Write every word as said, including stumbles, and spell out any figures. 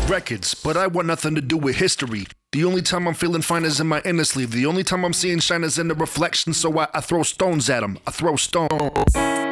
records, but I want nothing to do with history. The only time I'm feeling fine is in my inner sleeve. The only time I'm seeing shine is in the reflection, so I, I throw stones at 'em. I throw stones.